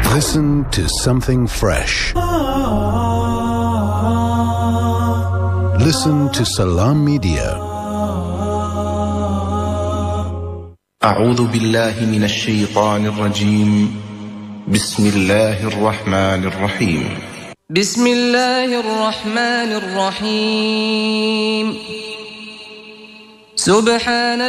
Listen to something fresh. Listen to Salam Media. أعوذ بالله من الشيطان الرجيم. بسم الله الرحمن الرحيم. بسم الله الرحمن الرحيم. سبحان